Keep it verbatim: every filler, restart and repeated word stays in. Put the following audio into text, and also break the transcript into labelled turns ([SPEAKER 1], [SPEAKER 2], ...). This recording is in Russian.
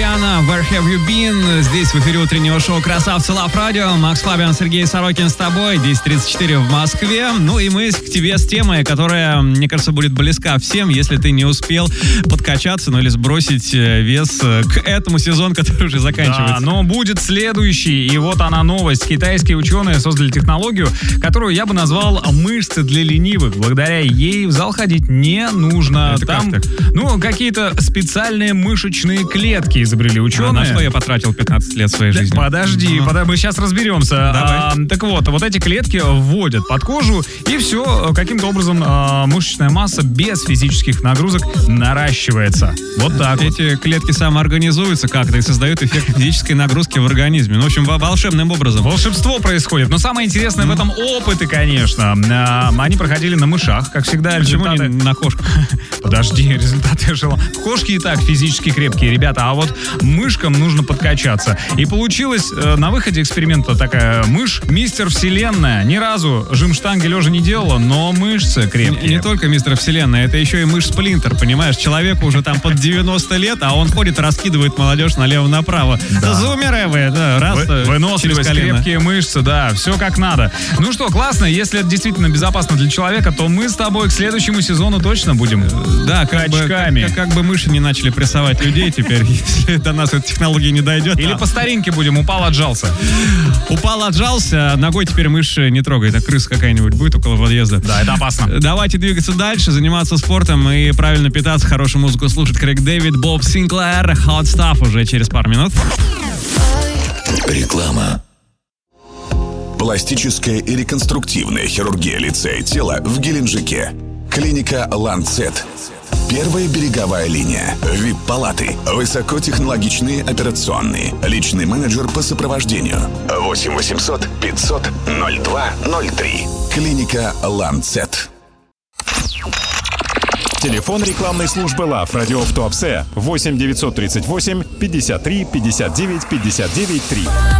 [SPEAKER 1] Риана, Where Have You Been? Здесь в эфире утреннего шоу «Красавцы Лав Радио». Макс Фабиан, Сергей Сорокин с тобой. десять тридцать четыре в Москве. Ну и мы к тебе с темой, которая, мне кажется, будет близка всем, если ты не успел подкачаться, ну или сбросить вес к этому сезону, который уже заканчивается.
[SPEAKER 2] Да, но будет следующий. И вот она новость. Китайские ученые создали технологию, которую я бы назвал мышцы для ленивых. Благодаря ей в зал ходить не нужно.
[SPEAKER 1] Это
[SPEAKER 2] Там,
[SPEAKER 1] как так?
[SPEAKER 2] ну, какие-то специальные мышечные клетки изобрели ученые.
[SPEAKER 1] А на что я потратил пятнадцать лет своей
[SPEAKER 2] Да,
[SPEAKER 1] жизни?
[SPEAKER 2] подожди,
[SPEAKER 1] Ну.
[SPEAKER 2] под- мы сейчас разберемся. А, так вот, вот эти клетки вводят под кожу, и все, каким-то образом а, мышечная масса без физических нагрузок наращивается. Вот так вот.
[SPEAKER 1] Эти клетки самоорганизуются как-то и создают эффект физической нагрузки в организме. Ну, в общем, во- волшебным образом.
[SPEAKER 2] Волшебство происходит. Но самое интересное в этом опыты, конечно. А, Они проходили на мышах, как всегда.
[SPEAKER 1] Почему
[SPEAKER 2] результаты-
[SPEAKER 1] не на кошках?
[SPEAKER 2] Подожди, результаты я желал. Кошки и так физически крепкие, ребята, а вот мышкам нужно подкачаться. И получилось э, на выходе эксперимента такая мышь, мистер Вселенная. Ни разу жим-штанги лежа не делала, но мышцы крепкие.
[SPEAKER 1] Не, не только мистер Вселенная, это еще и мышь Сплинтер, понимаешь? Человеку уже там под девяносто лет, а он ходит, раскидывает молодежь налево-направо.
[SPEAKER 2] Да.
[SPEAKER 1] Зумеры вы, да, раз
[SPEAKER 2] Вы- Выносливость,
[SPEAKER 1] через колено.
[SPEAKER 2] крепкие мышцы, да, все как надо. Ну что, классно, если это действительно безопасно для человека, то мы с тобой к следующему сезону точно будем
[SPEAKER 1] Да, как бы,
[SPEAKER 2] качками.
[SPEAKER 1] как, как бы мыши не начали прессовать людей теперь, если до нас эта технология не дойдет.
[SPEAKER 2] Или
[SPEAKER 1] а
[SPEAKER 2] по старинке будем, упал, отжался.
[SPEAKER 1] упал, отжался, ногой теперь мышь не трогает, а крыса какая-нибудь будет около подъезда.
[SPEAKER 2] Да, это опасно.
[SPEAKER 1] Давайте двигаться дальше, заниматься спортом и правильно питаться, хорошую музыку слушать. Крейг Дэвид, Боб Синклер, Hot Stuff уже через пару минут.
[SPEAKER 3] Реклама. Пластическая и реконструктивная хирургия лица и тела в Геленджике. Клиника «Ланцет». Первая береговая линия. ви ай пи-палаты. Высокотехнологичные операционные. Личный менеджер по сопровождению. восемь восемьсот пятьсот ноль два ноль три. Клиника «Ланцет».
[SPEAKER 4] Телефон рекламной службы Лав Радио в Туапсе восемь девятьсот тридцать восемь пятьдесят три пятьдесят девять пятьдесят девять три.